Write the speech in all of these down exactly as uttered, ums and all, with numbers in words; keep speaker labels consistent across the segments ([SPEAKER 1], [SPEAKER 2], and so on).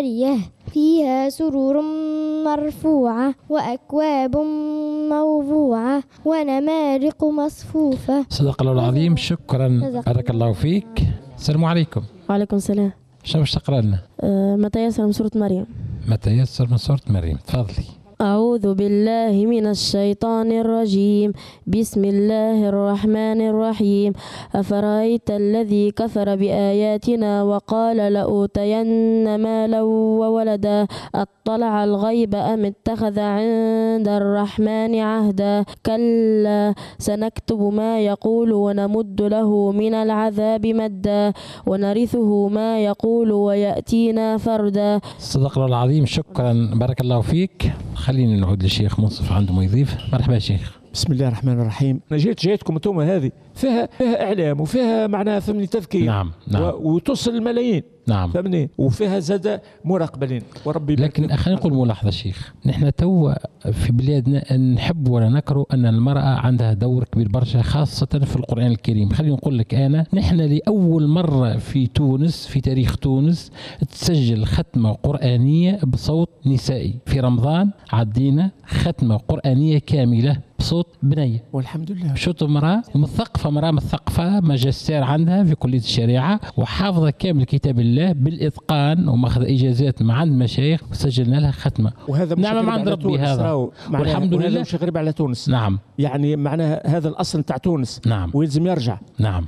[SPEAKER 1] فيها سرور مرفوعة وأكواب موضوعة ونمارق مصفوفة.
[SPEAKER 2] صدق الله العظيم. شكرا، بارك الله فيك. السلام عليكم.
[SPEAKER 3] وعليكم السلام.
[SPEAKER 2] شنو باش تقرا لنا؟
[SPEAKER 3] أه متى يسر من سورة مريم.
[SPEAKER 2] متى يسر من سورة مريم، تفضلي.
[SPEAKER 3] أعوذ بالله من الشيطان الرجيم. بسم الله الرحمن الرحيم. أفرأيت الذي كفر بآياتنا وقال لأوتين مالا وولدا أطلع الغيب أم اتخذ عند الرحمن عهدا كلا سنكتب ما يقول ونمد له من العذاب مدا ونرثه ما يقول ويأتينا فردا.
[SPEAKER 2] صدق الله العظيم. شكرا، بارك الله فيك. خلينا نعود للشيخ منصف عنده يضيف. مرحبا شيخ.
[SPEAKER 4] بسم الله الرحمن الرحيم. انا جيت جايتكم انتم هذه فيها فيها اعلام وفيها معناها فهمني تذكير.
[SPEAKER 2] نعم نعم.
[SPEAKER 4] وتوصل الملايين.
[SPEAKER 2] نعم
[SPEAKER 4] فهمني، وفيها زاد مراقبين وربي.
[SPEAKER 2] لكن خلينا نقول ملاحظه شيخ، نحن تو في بلادنا نحب ولا نكره ان المراه عندها دور كبير برشا خاصه في القران الكريم. خليني نقول لك انا، نحن لاول مره في تونس في تاريخ تونس تسجل ختمه قرانيه بصوت نسائي. في رمضان عدينا ختمه قرانيه كامله بصوت بنيه
[SPEAKER 4] والحمد لله.
[SPEAKER 2] شوط امراه مثقفه، امراه مثقفه ماجستير عندها في كليه الشريعه وحافظه كامل كتاب الله بالاتقان وماخذ اجازات مع عند مشايخ وسجلنا لها ختمه.
[SPEAKER 4] وهذا مش
[SPEAKER 2] نعم عند ربي هذا
[SPEAKER 4] والحمد لله. مش غريب على تونس.
[SPEAKER 2] نعم
[SPEAKER 4] يعني معناها هذا الاصل نتاع تونس.
[SPEAKER 2] نعم
[SPEAKER 4] ويلزم يرجع.
[SPEAKER 2] نعم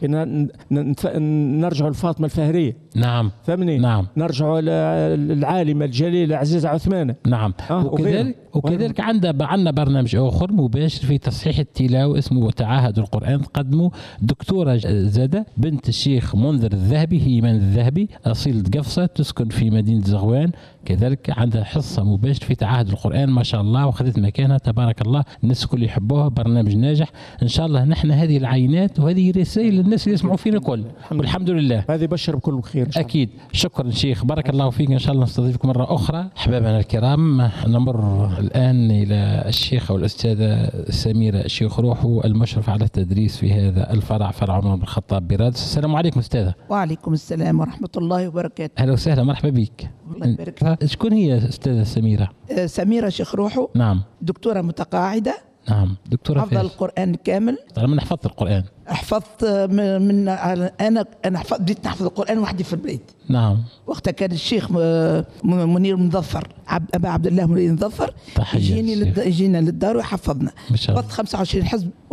[SPEAKER 4] نرجعوا لفاطمه الفهريه.
[SPEAKER 2] نعم
[SPEAKER 4] فهمني.
[SPEAKER 2] نعم
[SPEAKER 4] نرجعوا للعالمه الجليله عزيزه عثمانه.
[SPEAKER 2] نعم
[SPEAKER 4] آه
[SPEAKER 2] وكذلك وكذلك عندنا عندنا برنامج اخر مباشر في تصحيح التلاوه اسمه تعاهد القرآن، تقدمه دكتورة زادة بنت الشيخ منذر الذهبي، هي من الذهبي أصيلة قفصة تسكن في مدينة زغوان، كذلك عندها حصة مباشرة في تعاهد القرآن ما شاء الله وخذت مكانها تبارك الله، الناس الكل يحبوها، برنامج ناجح إن شاء الله. نحن هذه العينات وهذه رسائل للناس اللي يسمعوا فينا الكل والحمد لله.
[SPEAKER 4] هذه بشر بكل خير.
[SPEAKER 2] أكيد. شكرا شيخ، بارك الله فيك. إن شاء الله نستضيفكم مرة أخرى. أحبابنا الكرام، نمر الآن إلى الشيخة والأستاذة سميرة شيخ روحو المشرف على التدريس في هذا الفرع، فرع عمر بن الخطاب برادس. السلام عليكم أستاذة.
[SPEAKER 5] وعليكم السلام ورحمة الله وبركاته.
[SPEAKER 2] أهلا وسهلا، مرحبا بك.
[SPEAKER 5] الله يبارك.
[SPEAKER 2] شكون هي أستاذة سميرة؟
[SPEAKER 5] أه سميرة شيخ روحو.
[SPEAKER 2] نعم.
[SPEAKER 5] دكتورة متقاعدة.
[SPEAKER 2] نعم دكتورة.
[SPEAKER 5] حفظ القرآن كامل.
[SPEAKER 2] طالما من حفظت القرآن.
[SPEAKER 5] حفظت من, من انا انا حفظت بديت نحفظ القرآن وحدي في البيت.
[SPEAKER 2] نعم.
[SPEAKER 5] وقتها كان الشيخ منير مظفر عبد ابا عبد الله منير مظفر يجيني للد... يجينا للدار ويحفظنا.
[SPEAKER 2] ما شاء الله.
[SPEAKER 5] حفظت خمسة وعشرين حزب